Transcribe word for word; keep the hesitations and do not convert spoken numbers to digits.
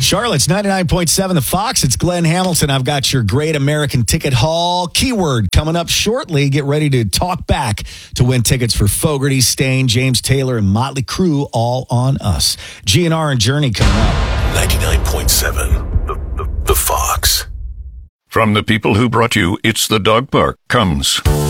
Charlotte's ninety-nine point seven The Fox. It's Glenn Hamilton. I've got your Great American Ticket Haul keyword coming up shortly. Get ready to talk back to win tickets for Fogerty, Stain, James Taylor, and Motley Crue, all on us. G N R and Journey coming up. ninety-nine point seven The, the, the Fox. From the people who brought you It's the Dog Park comes